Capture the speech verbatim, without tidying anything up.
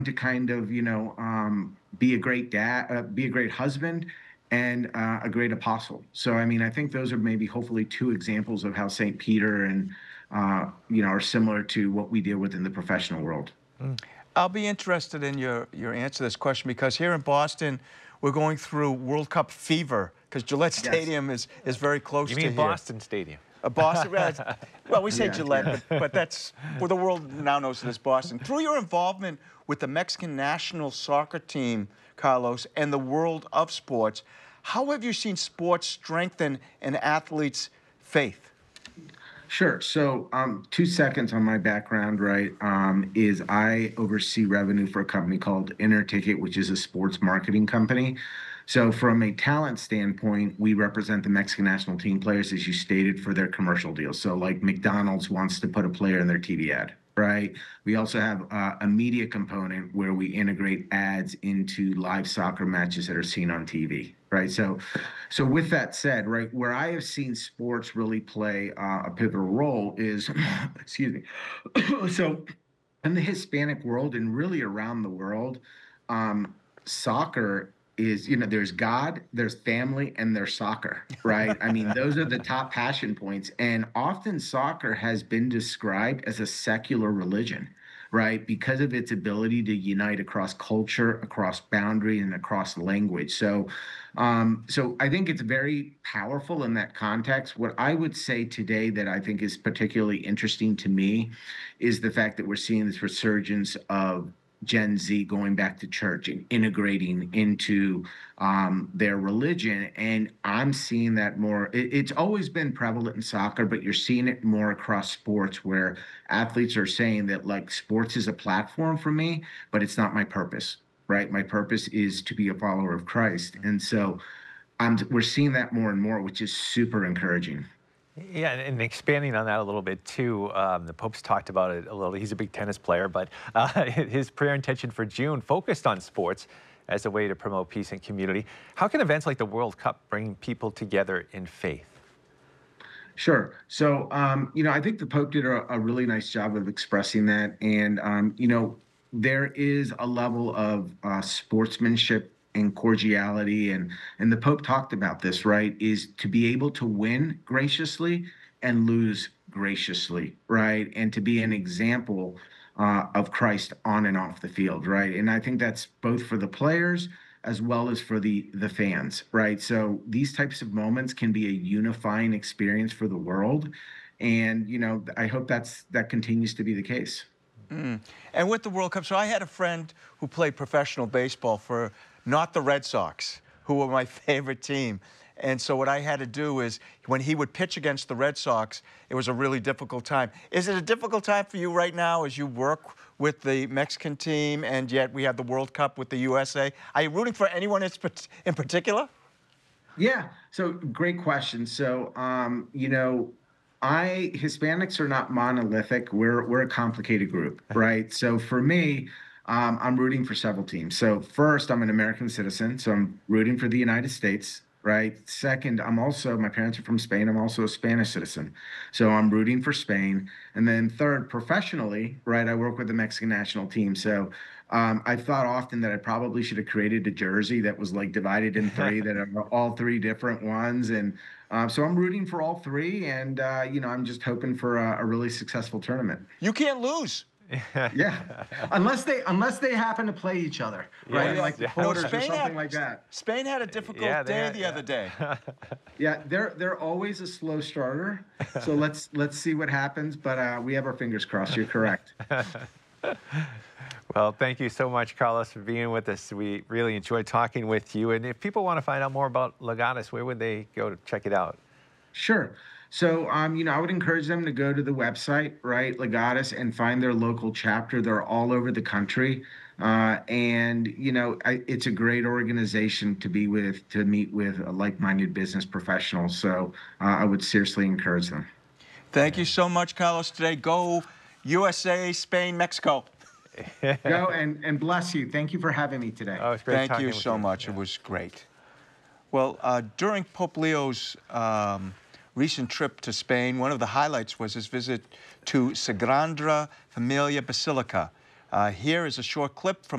to kind of, you know, um, be a great dad, uh, be a great husband, and uh, a great apostle. So, I mean, I think those are maybe hopefully two examples of how Saint Peter and, uh, you know, are similar to what we deal with in the professional world. Mm. I'll be interested in your, your answer to this question because here in Boston, we're going through World Cup fever because Gillette Yes. Stadium is, is very close You to mean here. Boston Stadium? Uh, Boston, well, well, we say Yeah, Gillette, yeah. but, but that's well, the world now knows it as Boston. Through your involvement with the Mexican national soccer team, Carlos, and the world of sports, how have you seen sports strengthen an athlete's faith? Sure. So, um, two seconds on my background, right? Um, is I oversee revenue for a company called Interticket, which is a sports marketing company. So, from a talent standpoint, we represent the Mexican national team players, as you stated, for their commercial deals. So, like McDonald's wants to put a player in their T V ad, right? We also have uh, a media component where we integrate ads into live soccer matches that are seen on T V, right? So, so with that said, right, where I have seen sports really play uh, a pivotal role is, excuse me, so in the Hispanic world and really around the world, um, soccer is, you know, there's God, there's family, and there's soccer, right? I mean, those are the top passion points. And often soccer has been described as a secular religion, right? Because of its ability to unite across culture, across boundary, and across language. So, um, so I think it's very powerful in that context. What I would say today that I think is particularly interesting to me is the fact that we're seeing this resurgence of Gen Z going back to church and integrating into um, their religion. And I'm seeing that more. It, it's always been prevalent in soccer, but you're seeing it more across sports where athletes are saying that, like, sports is a platform for me, but it's not my purpose, right? My purpose is to be a follower of Christ. And so I'm, we're seeing that more and more, which is super encouraging. Yeah, and, and expanding on that a little bit too, um, the Pope's talked about it a little. He's a big tennis player, but uh, his prayer intention for June focused on sports as a way to promote peace and community. How can events like the World Cup bring people together in faith? Sure. So, um, you know, I think the Pope did a, a really nice job of expressing that. And, um, you know, there is a level of uh, sportsmanship and cordiality. And, and the Pope talked about this, right? Is to be able to win graciously and lose graciously, right? And to be an example uh, of Christ on and off the field, right? And I think that's both for the players as well as for the the fans, right? So these types of moments can be a unifying experience for the world, and you know I hope that's that continues to be the case. Mm. And with the World Cup, so I had a friend who played professional baseball for not the Red Sox, who were my favorite team. And so what I had to do is when he would pitch against the Red Sox, it was a really difficult time. Is it a difficult time for you right now as you work with the Mexican team and yet we have the World Cup with the U S A? Are you rooting for anyone in particular? Yeah. So great question. So um, you know, I Hispanics are not monolithic. We're we're a complicated group, right? So for me, um, I'm rooting for several teams. So first, I'm an American citizen, so I'm rooting for the United States, right? Second, I'm also my parents are from Spain. I'm also a Spanish citizen, so I'm rooting for Spain. And then third, professionally, right? I work with the Mexican national team, so um, I thought often that I probably should have created a jersey that was like divided in three, that are all three different ones. And uh, so I'm rooting for all three. And, uh, you know, I'm just hoping for a, a really successful tournament. You can't lose. Yeah. Unless they unless they happen to play each other, right? Yes, Like the yeah. No, quarters or Spain something had, like that. Spain had a difficult Yeah, they day had- the yeah. other day. Yeah, they're they're always a slow starter. So let's let's see what happens. But uh, we have our fingers crossed. You're correct. Well, thank you so much, Carlos, for being with us. We really enjoyed talking with you. And if people want to find out more about Legatus, where would they go to check it out? Sure. So, um, you know, I would encourage them to go to the website, right, Legatus, and find their local chapter. They're all over the country. Uh, and, you know, I, it's a great organization to be with, to meet with a like-minded business professionals. So uh, I would seriously encourage them. Thank you so much, Carlos. Today, go U S A, Spain, Mexico. Go and, and bless you. Thank you for having me today. Oh, it's great Thank talking you with so much. Yeah. It was great. Well, uh, during Pope Leo's um, recent trip to Spain, one of the highlights was his visit to Sagrada Familia Basilica. Uh, here is a short clip from